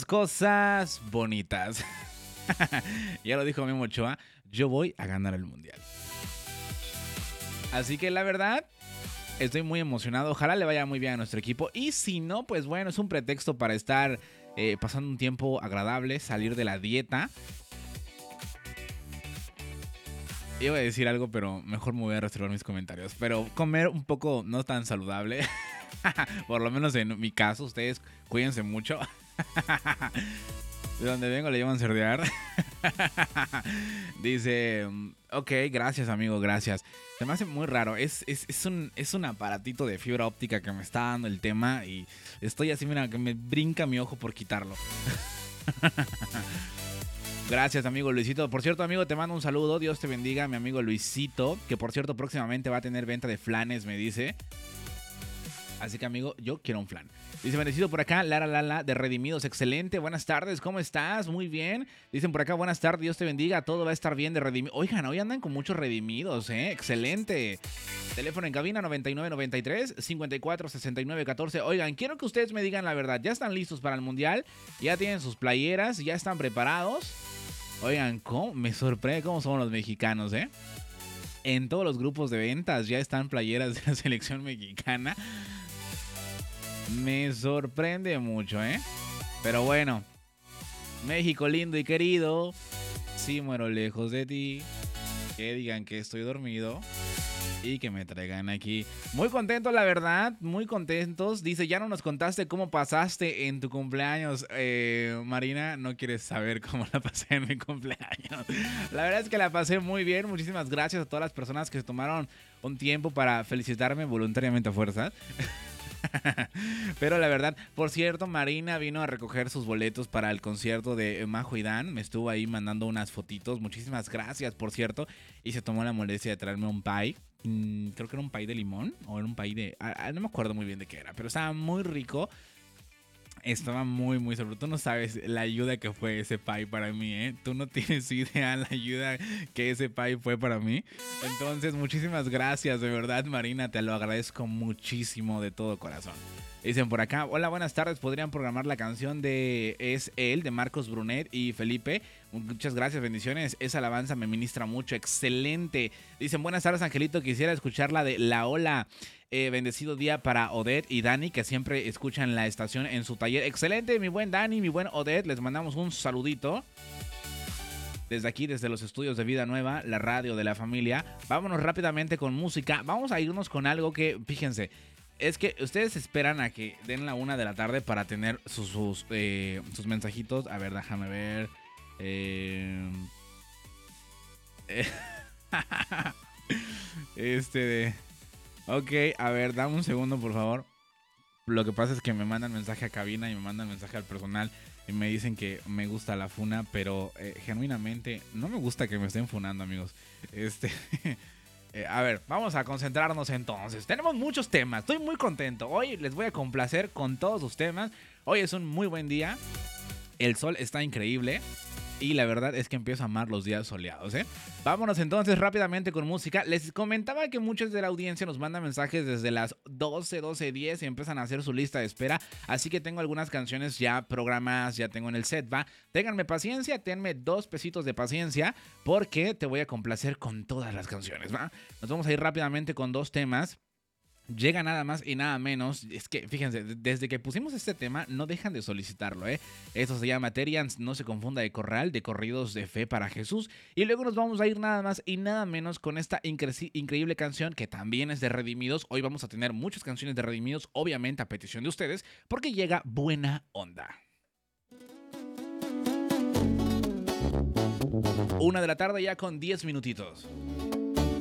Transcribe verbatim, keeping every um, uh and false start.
cosas bonitas. Ya lo dijo Memo Ochoa, yo voy a ganar el mundial. Así que la verdad, estoy muy emocionado. Ojalá le vaya muy bien a nuestro equipo. Y si no, pues bueno, es un pretexto para estar eh, pasando un tiempo agradable, salir de la dieta. Iba a decir algo, pero mejor me voy a reservar mis comentarios. Pero comer un poco no tan saludable. Por lo menos en mi caso, ustedes cuídense mucho. De donde vengo le llaman cerdear. Dice, ok, gracias amigo, gracias. Se me hace muy raro. Es, es, es, un, es un aparatito de fibra óptica que me está dando el tema. Y estoy así, mira, que me brinca mi ojo por quitarlo. Gracias, amigo Luisito. Por cierto, amigo, te mando un saludo. Dios te bendiga, mi amigo Luisito. Que por cierto, próximamente va a tener venta de flanes, me dice. Así que, amigo, yo quiero un flan. Dice, bendecido por acá, Lara Lala de Redimidos. Excelente, buenas tardes, ¿cómo estás? Muy bien. Dicen por acá, buenas tardes, Dios te bendiga. Todo va a estar bien de Redimidos. Oigan, hoy andan con muchos Redimidos, ¿eh? Excelente. Teléfono en cabina noventa y nueve noventa y tres cincuenta y cuatro sesenta y nueve catorce. Oigan, quiero que ustedes me digan la verdad. ¿Ya están listos para el mundial? ¿Ya tienen sus playeras? ¿Ya están preparados? Oigan, ¿cómo? Me sorprende cómo somos los mexicanos, ¿eh? En todos los grupos de ventas ya están playeras de la selección mexicana. Me sorprende mucho, ¿eh? Pero bueno, México lindo y querido, si muero lejos de ti, que digan que estoy dormido y que me traigan aquí. Muy contento, la verdad, muy contentos. Dice, ya no nos contaste cómo pasaste en tu cumpleaños. Eh, Marina, no quieres saber cómo la pasé en mi cumpleaños. La verdad es que la pasé muy bien. Muchísimas gracias a todas las personas que se tomaron un tiempo para felicitarme voluntariamente a fuerzas. Pero la verdad, por cierto, Marina vino a recoger sus boletos para el concierto de Majo y Dan. Me estuvo ahí mandando unas fotitos. Muchísimas gracias, por cierto. Y se tomó la molestia de traerme un pie. Mm, creo que era un pie de limón o era un pie de... Ah, no me acuerdo muy bien de qué era, pero estaba muy rico. Estaba muy, muy sabroso. Tú no sabes la ayuda que fue ese pie para mí, ¿eh? Tú no tienes idea la ayuda que ese pie fue para mí. Entonces, muchísimas gracias, de verdad, Marina. Te lo agradezco muchísimo de todo corazón. Dicen por acá, hola, buenas tardes. ¿Podrían programar la canción de Es Él, de Marcos Brunet y Felipe? Muchas gracias, bendiciones. Esa alabanza me ministra mucho. Excelente. Dicen, buenas tardes, Angelito. Quisiera escuchar la de La Ola. Eh, bendecido día para Odette y Dani, que siempre escuchan la estación en su taller. Excelente, mi buen Dani, mi buen Odette. Les mandamos un saludito. Desde aquí, desde los estudios de Vida Nueva, la radio de la familia. Vámonos rápidamente con música. Vamos a irnos con algo que, fíjense, es que ustedes esperan a que den la una de la tarde para tener sus, sus, eh, sus mensajitos. A ver, déjame ver. Eh, eh, este de... Ok, a ver, dame un segundo, por favor. Lo que pasa es que me mandan mensaje a cabina y me mandan mensaje al personal y me dicen que me gusta la funa, pero eh, genuinamente no me gusta que me estén funando, amigos. Este, eh, a ver, vamos a concentrarnos entonces. Tenemos muchos temas, estoy muy contento. Hoy les voy a complacer con todos sus temas. Hoy es un muy buen día. El sol está increíble. Y la verdad es que empiezo a amar los días soleados, ¿eh? Vámonos entonces rápidamente con música. Les comentaba que muchos de la audiencia nos mandan mensajes desde las doce, doce diez y empiezan a hacer su lista de espera. Así que tengo algunas canciones ya programadas, ya tengo en el set, ¿va? Ténganme paciencia, tenme dos pesitos de paciencia porque te voy a complacer con todas las canciones, ¿va? Nos vamos a ir rápidamente con dos temas. Llega nada más y nada menos. Es que, fíjense, desde que pusimos este tema, no dejan de solicitarlo, ¿eh? Esto se llama Terians, no se confunda de corral, de corridos de fe para Jesús. Y luego nos vamos a ir nada más y nada menos con esta incre- increíble canción que también es de Redimidos. Hoy vamos a tener muchas canciones de Redimidos, obviamente a petición de ustedes, porque llega Buena Onda. Una de la tarde ya con diez minutitos.